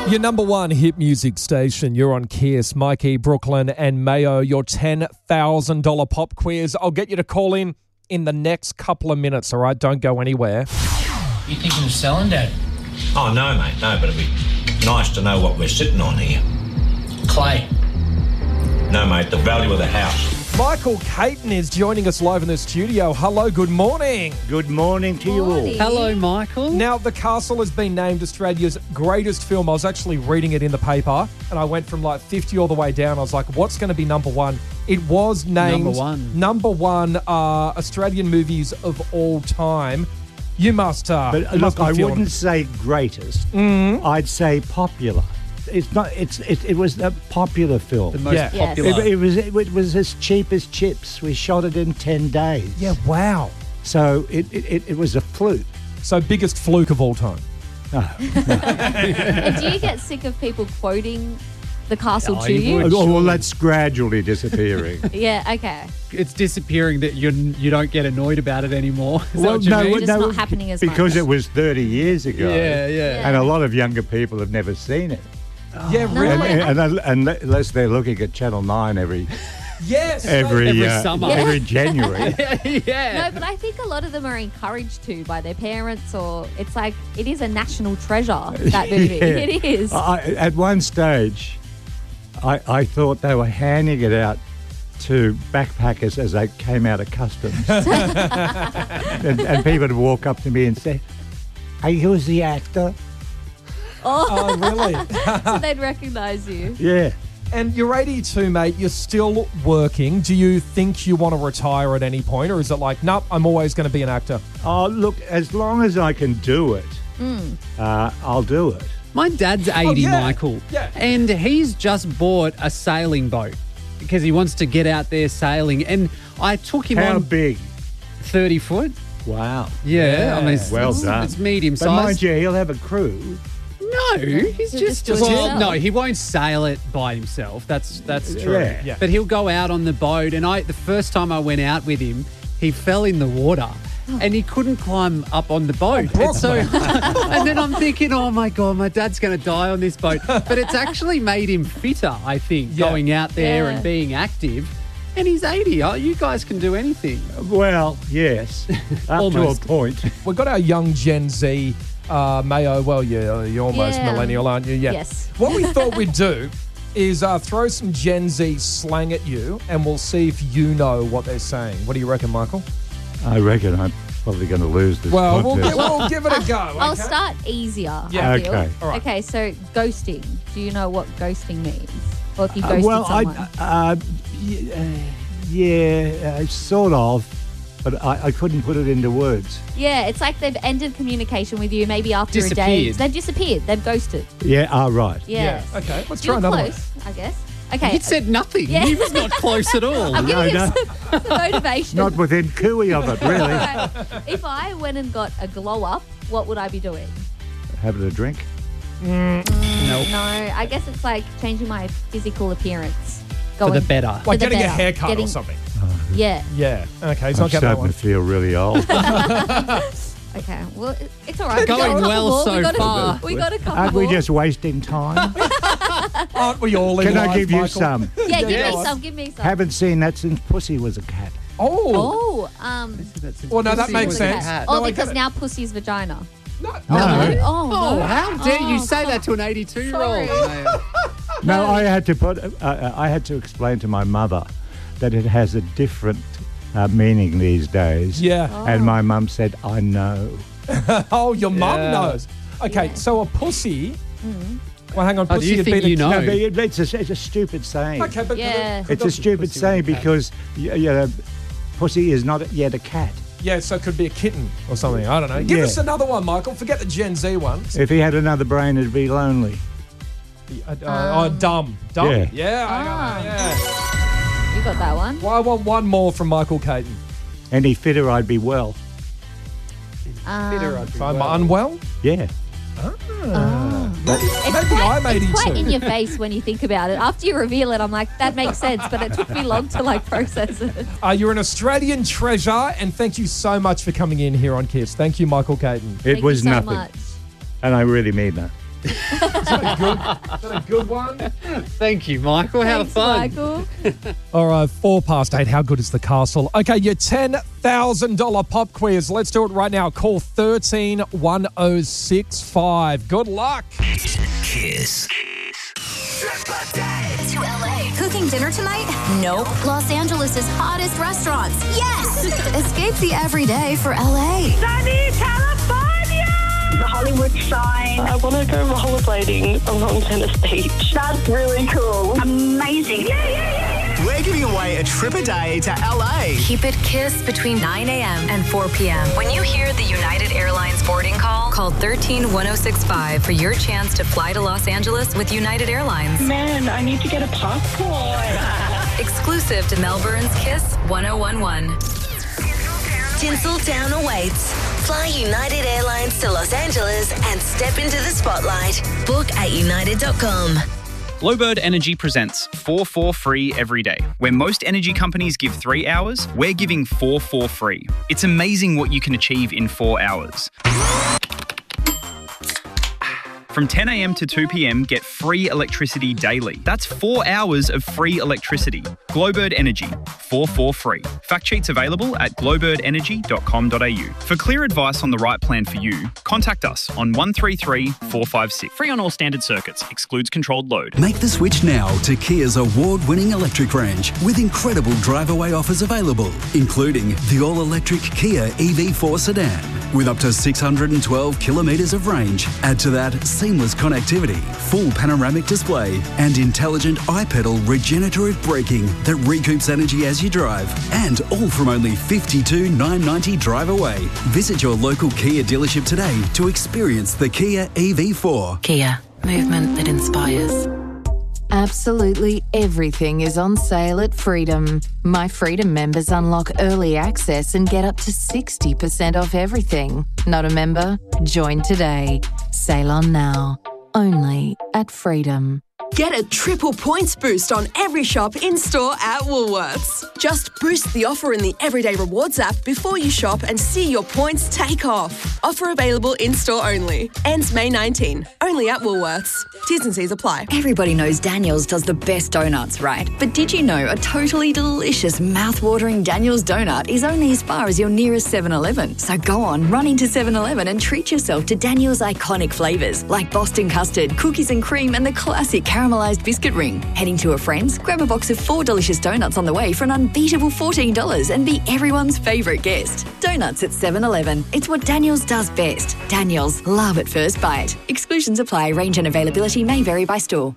Your number one hit music station. You're on Kiss. Mikey, Brooklyn and Mayo. Your $10,000 pop quiz. I'll get you to call in the next couple of minutes, all right? Don't go anywhere. You thinking of selling, Dad? Oh, no, mate, no, but it'd be nice to know what we're sitting on here. Clay. No, mate, the value of the house. Michael Caton is joining us live in the studio. Hello, good morning. Good morning to you all. Hello, Michael. Now, The Castle has been named Australia's greatest film. I was actually reading it in the paper, and I went from like 50 all the way down. I was like, what's going to be number one? It was named number one Australian movies of all time. You must. But look, I wouldn't say greatest. I'd say popular. It's not. It was a popular film. The most popular. It was as cheap as chips. We shot it in 10 days. Yeah, wow. So it was a fluke. So biggest fluke of all time. And do you get sick of people quoting The Castle to you? Oh, well, that's gradually disappearing. Yeah, okay. It's disappearing that you don't get annoyed about it anymore. Is that what you mean? It's not happening as much. Because it was 30 years ago. Yeah. And a lot of younger people have never seen it. Yeah, really. And unless they're looking at Channel 9 every summer. every January. Yeah. No, but I think a lot of them are encouraged to by their parents, or it's like it is a national treasure, that movie. Yeah. It is. At one stage, I thought they were handing it out to backpackers as they came out of customs. and people would walk up to me and say, "Are you the actor?" Oh, really? So they'd recognise you. Yeah. And you're 82, mate. You're still working. Do you think you want to retire at any point? Or is it like, nope, I'm always going to be an actor? Oh, look, as long as I can do it, I'll do it. My dad's 80, yeah. Michael. Yeah. And he's just bought a sailing boat because he wants to get out there sailing. And I took him How on big? 30 foot. Wow. Yeah. I mean, Well done. It's medium But size. mind you, he'll have a crew. No, he's just do it well, yourself. no, he won't sail it by himself. That's true. Yeah. But he'll go out on the boat, and the first time I went out with him, he fell in the water. And he couldn't climb up on the boat. And so, and then I'm thinking, oh my God, my dad's going to die on this boat. But it's actually made him fitter, I think, going out there and being active. And he's 80. Oh, you guys can do anything. Well, yes, up to a point. We've got our young Gen Z Mayo. Well, you're almost Yeah. millennial, aren't you? Yeah. Yes. What we thought we'd do is throw some Gen Z slang at you, and we'll see if you know what they're saying. What do you reckon, Michael? I reckon I'm probably going to lose this Well, contest. we'll give it a go. I'll okay? start easier. Yeah. I feel. Okay. All right. Okay, so ghosting. Do you know what ghosting means? Or if you ghosted someone? Sort of, but I couldn't put it into words. Yeah, it's like they've ended communication with you maybe after a day. Disappeared. They've disappeared. They've ghosted. Yeah, right. Yes. Yeah. Okay, let's You're try another close, I guess. Okay. He said nothing. Yeah. He was not close at all. I'm giving No, him some motivation. Not within cooey of it, really. Right. If I went and got a glow up, what would I be doing? Having a drink. Nope. No, I guess it's like changing my physical appearance. For the better. Like the getting a better. haircut or Getting- something. Yeah. Yeah. Okay, he's I'm not getting that starting one. to feel really old. Okay. Well, it's all right. Going We got a couple well more. so we got far. We got a couple Aren't more. we just wasting time? Aren't we all in Can I life, give you Michael? some? Yeah, give Yes. me some. Give me some. Haven't seen that since Pussy was a cat. Oh. Well, no, that makes Okay. sense. Oh, No, I because get it. now pussy's vagina. No. No. Oh, Oh, no. how dare you Oh, say that to an 82-year-old? Sorry. No, I had to I had to explain to my mother that it has a different meaning these days. Yeah. And my mum said, "I know." Oh, your mum Yeah. knows. Okay, so a pussy. Well, hang on. Oh, do Pussy you would think be the you know? No, but it's a stupid saying. Okay, but Yeah. It's a stupid Pussy saying was a cat. because Pussy is not yet a cat. yeah, so it could be a kitten or something. I don't know. Give Yeah. us another one, Michael. Forget the Gen Z ones. If he had another brain, it'd be lonely. Dumb. Dumb. Yeah. Yeah. Ah. Yeah. You got that one. Well, I want one more from Michael Caton. Any fitter, I'd be well. If I'm unwell? Yeah. Maybe I'm 82. It's quite in your face when you think about it. After you reveal it, I'm like, that makes sense, but it took me long to process it. You're an Australian treasure, and thank you so much for coming in here on Kiss. Thank you, Michael Caton. It Thank was you so nothing. much. And I really mean that. Is that a good one? Thank you, Michael. How Thanks, fun. Michael. All right, 8:04. How good is the castle? Okay, your $10,000 pop quiz. Let's do it right now. Call 131065. Good luck. Kiss. To LA. Cooking dinner tonight? Nope. Los Angeles' hottest restaurants? Yes! Escape the everyday for LA. Sunny California! The Hollywood sign. I want to go rollerblading along Venice Beach. That's really cool. Amazing. Yeah. We're giving away a trip a day to LA. Keep it Kiss between 9 a.m. and 4 p.m. When you hear the United Airlines boarding call, call 131065 for your chance to fly to Los Angeles with United Airlines. Man, I need to get a passport. Exclusive to Melbourne's Kiss 1011. Tinseltown awaits. Fly United Airlines to Los Angeles and step into the spotlight. Book at united.com. Glowbird Energy presents 4 for free every day. Where most energy companies give 3 hours, we're giving 4 for free. It's amazing what you can achieve in 4 hours. From 10 a.m. to 2 p.m, get free electricity daily. That's 4 hours of free electricity. Glowbird Energy, 4 for free. Fact sheets available at glowbirdenergy.com.au. For clear advice on the right plan for you, contact us on 133 456. Free on all standard circuits. Excludes controlled load. Make the switch now to Kia's award-winning electric range with incredible drive-away offers available, including the all-electric Kia EV4 sedan with up to 612 kilometres of range. Add to that seamless connectivity, full panoramic display, and intelligent iPedal regenerative braking that recoups energy as you drive. And all from only $52,990 drive away. Visit your local Kia dealership today to experience the Kia EV4. Kia, movement that inspires. Absolutely everything is on sale at Freedom. My Freedom members unlock early access and get up to 60% off everything. Not a member? Join today. Sale on now. Only at Freedom. Get a triple points boost on every shop in-store at Woolworths. Just boost the offer in the Everyday Rewards app before you shop and see your points take off. Offer available in-store only. Ends May 19. Only at Woolworths. T's and C's apply. Everybody knows Daniel's does the best donuts, right? But did you know a totally delicious, mouth-watering Daniel's donut is only as far as your nearest 7-Eleven? So go on, run into 7-Eleven and treat yourself to Daniel's iconic flavours like Boston custard, cookies and cream, and the classic caramelised biscuit ring. Heading to a friend's, grab a box of 4 delicious donuts on the way for an unbeatable $14 and be everyone's favourite guest. Donuts at 7-Eleven. It's what Daniel's does best. Daniel's, love at first bite. Exclusions apply. Range and availability may vary by store.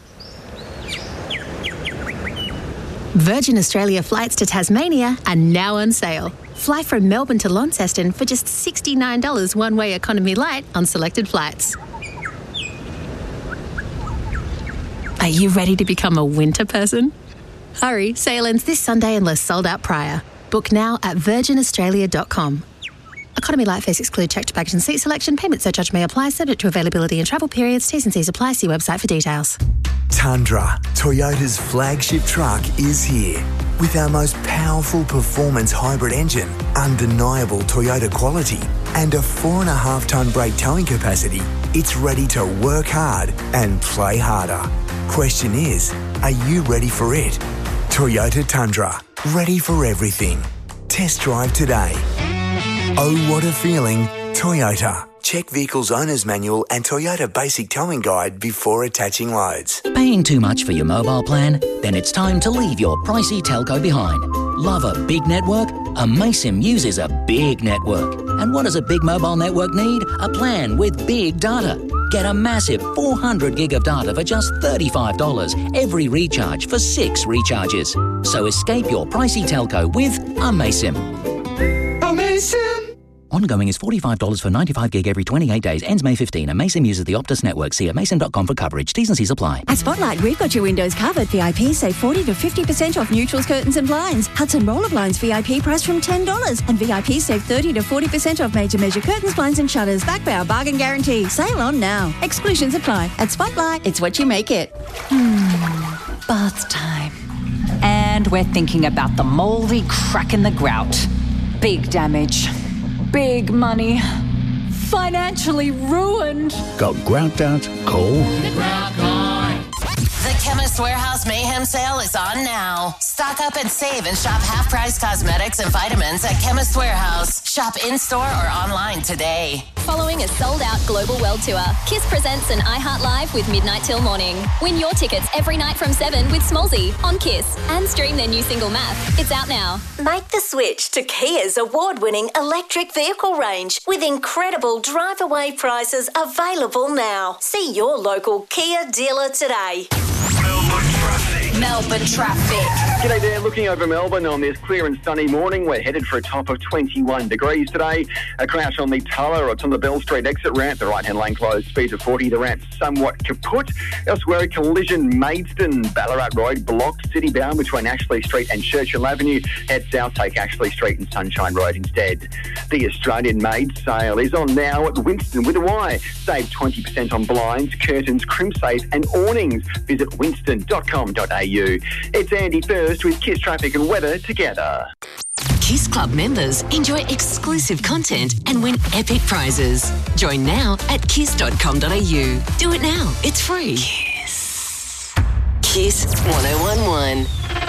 Virgin Australia flights to Tasmania are now on sale. Fly from Melbourne to Launceston for just $69 one-way economy light on selected flights. Are you ready to become a winter person? Hurry, sale ends this Sunday unless sold out prior. Book now at virginaustralia.com. Economy light fares exclude checked baggage and seat selection. Payment surcharge may apply, subject to availability and travel periods. T's and C's apply. See website for details. Tundra, Toyota's flagship truck, is here. With our most powerful performance hybrid engine, undeniable Toyota quality, and a 4.5-tonne brake towing capacity, it's ready to work hard and play harder. Question is, are you ready for it? Toyota Tundra, ready for everything. Test drive today. Oh, what a feeling, Toyota. Check Vehicle's Owner's Manual and Toyota Basic Towing Guide before attaching loads. Paying too much for your mobile plan? Then it's time to leave your pricey telco behind. Love a big network? Amaysim uses a big network. And what does a big mobile network need? A plan with big data. Get a massive 400 gig of data for just $35 every recharge for 6 recharges. So escape your pricey telco with Amaysim. Amaysim! Ongoing is $45 for 95 gig every 28 days. Ends May 15. Amaysim uses the Optus network. See amaysim.com for coverage. T's and C's apply. At Spotlight, we've got your windows covered. VIP save 40 to 50% off neutrals, curtains and blinds. Hudson Roller Blinds VIP price from $10. And VIP save 30 to 40% off made to measure curtains, blinds and shutters. Back by our bargain guarantee. Sale on now. Exclusions apply. At Spotlight, it's what you make it. Bath time. And we're thinking about the mouldy crack in the grout. Big damage. Big money. financially ruined. Got grout out? Call The Chemist Warehouse Mayhem Sale is on now. Stock up and save and shop half-price cosmetics and vitamins at Chemist Warehouse. Shop in-store or online today. Following a sold-out global world tour, Kiss presents an iHeart Live with Midnight Till Morning. Win your tickets every night from 7 with Smallzy on Kiss and stream their new single Math. It's out now. Make the switch to Kia's award-winning electric vehicle range with incredible drive-away prices available now. See your local Kia dealer today. Melbourne traffic. G'day there, looking over Melbourne on this clear and sunny morning. We're headed for a top of 21 degrees today. A crash on the Tulla, it's on the Bell Street exit ramp. The right-hand lane closed, speed of 40. The ramp somewhat kaput. Elsewhere, a collision, Maidstone, Ballarat Road, blocked, city-bound between Ashley Street and Churchill Avenue. Head south, take Ashley Street and Sunshine Road instead. The Australian Made sale is on now at Winston with a Y. Save 20% on blinds, curtains, crimsafe and awnings. Visit winston.com.au. It's Andy First with Kiss Traffic and Weather together. Kiss Club members enjoy exclusive content and win epic prizes. Join now at kiss.com.au. Do it now. It's free. Kiss. Kiss 1011.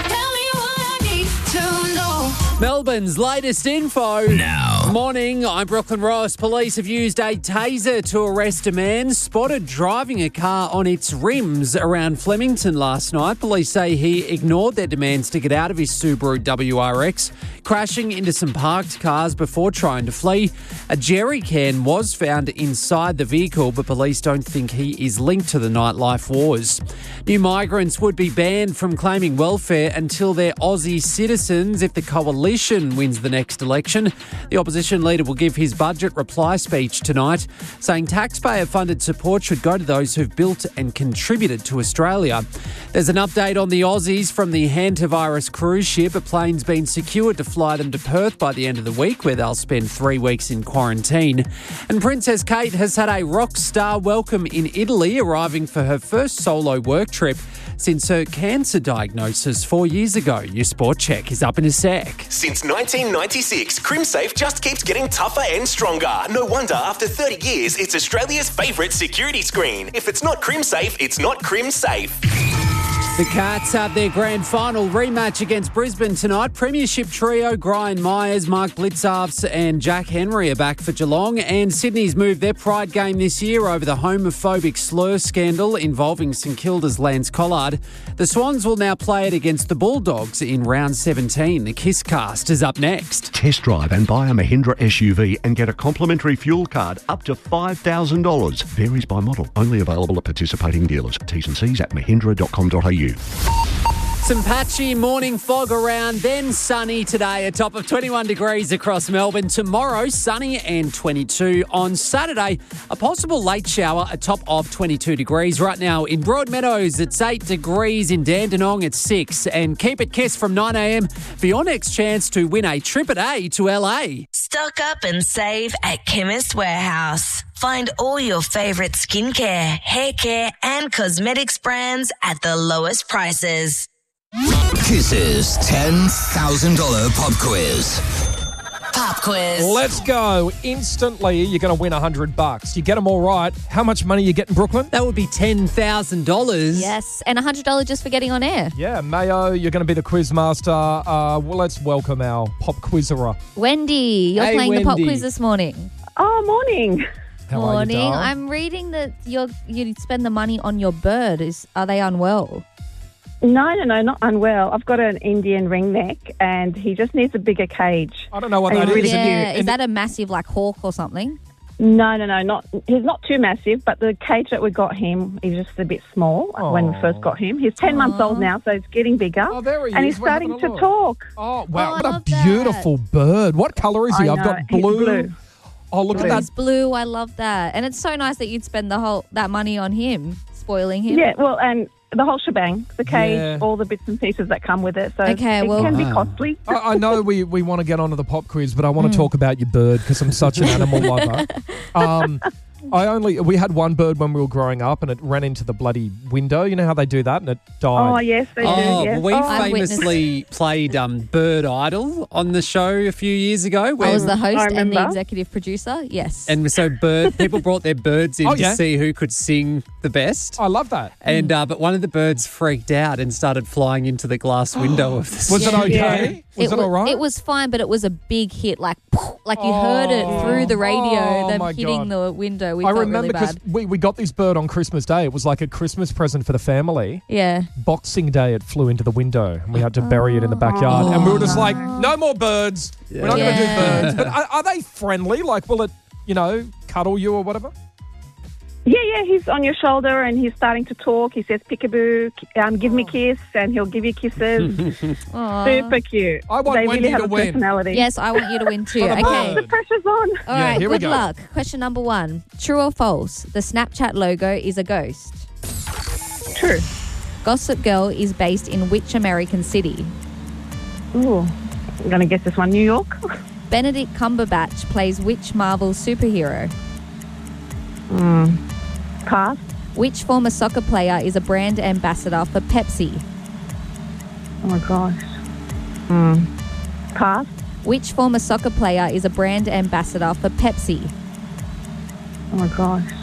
Melbourne's latest info. Now. Morning, I'm Brooklyn Ross. Police have used a taser to arrest a man spotted driving a car on its rims around Flemington last night. Police say he ignored their demands to get out of his Subaru WRX, crashing into some parked cars before trying to flee. A jerry can was found inside the vehicle, but police don't think he is linked to the nightlife wars. New migrants would be banned from claiming welfare until they're Aussie citizens if the coalition wins the next election. The opposition leader will give his budget reply speech tonight, saying taxpayer-funded support should go to those who've built and contributed to Australia. There's an update on the Aussies from the hantavirus cruise ship. A plane's been secured to fly them to Perth by the end of the week, where they'll spend 3 weeks in quarantine. And Princess Kate has had a rock star welcome in Italy, arriving for her first solo work trip since her cancer diagnosis 4 years ago. Your Sport Check is up in a sec. Since 1996, CrimSafe just keeps getting tougher and stronger. No wonder after 30 years, it's Australia's favourite security screen. If it's not CrimSafe, it's not CrimSafe. The Cats have their grand final rematch against Brisbane tonight. Premiership trio Brian Myers, Mark Blitzarfs and Jack Henry are back for Geelong, and Sydney's moved their pride game this year over the homophobic slur scandal involving St Kilda's Lance Collard. The Swans will now play it against the Bulldogs in round 17. The Kiss Cast is up next. Test drive and buy a Mahindra SUV and get a complimentary fuel card up to $5,000. Varies by model. Only available at participating dealers. T's and C's at mahindra.com.au. Some patchy morning fog around, then sunny today, a top of 21 degrees across Melbourne. Tomorrow, sunny and 22. On Saturday, a possible late shower, a top of 22 degrees. Right now in Broadmeadows, it's 8 degrees. In Dandenong, it's 6. And keep it Kiss from 9 a.m. for your next chance to win a trip a day to LA. Stock up and save at Chemist Warehouse. Find all your favourite skincare, hair care and cosmetics brands at the lowest prices. Kiss's $10,000 pop quiz. Pop quiz. Let's go. Instantly, you're going to win $100. You get them all right. How much money you get in Brooklyn? That would be $10,000. Yes, and $100 just for getting on air. Yeah, Mayo, you're going to be the quiz master. Well, let's welcome our pop quizzerer. Wendy, you're playing the pop quiz this morning. Oh, morning. How are you, darling? I'm reading that you spend the money on your bird. Are they unwell? No, not unwell. I've got an Indian ringneck and he just needs a bigger cage. I don't know what that is. Really Yeah, cute. is that a massive hawk or something? No, he's not too massive, but the cage that we got him is just a bit small when we first got him. He's 10 months old now, so he's getting bigger. Oh, there he is. And he's We're having starting a to look. talk. Oh, wow. Oh, What I a love that. beautiful bird. What colour is he? I I've know, got he's blue. blue. Oh, look at that. He's blue. I love that. And it's so nice that you'd spend that money on him, spoiling him. Yeah, well, and the whole shebang, the cage, Yeah. all the bits and pieces that come with it. So Okay, it well- can be costly. I know we want to get onto the pop quiz, but I want to talk about your bird because I'm such an animal lover. We had one bird when we were growing up and it ran into the bloody window. You know how they do that and it died? Oh, yes, they do. Yes. We famously played Bird Idol on the show a few years ago. I was the host and the remember. executive producer. Yes. And so people brought their birds in to see who could sing the best. I love that. And but one of the birds freaked out and started flying into the glass window of the Was it okay? Was it all right? It was fine, but it was a big hit. Like you heard it through the radio, them my hitting God. the window. We I felt remember really because bad. we got this bird on Christmas Day. It was like a Christmas present for the family. Yeah. Boxing Day, it flew into the window and we had to bury it in the backyard. And we were just like, no more birds. We're not going to do birds. But are they friendly? Like, will it, cuddle you or whatever? Yeah, he's on your shoulder and he's starting to talk. He says, peekaboo, give me a kiss, and he'll give you kisses. Super cute. I want they Wendy really have to a win. personality. Yes, I want you to win too. For the Okay. bird. The pressure's on. All right, here we good go. luck. Question number 1. True or false? The Snapchat logo is a ghost. True. Gossip Girl is based in which American city? Ooh, I'm going to guess this one. New York? Benedict Cumberbatch plays which Marvel superhero? Pass. Which former soccer player is a brand ambassador for Pepsi? Oh, my gosh. Pass. Which former soccer player is a brand ambassador for Pepsi? Oh, my gosh.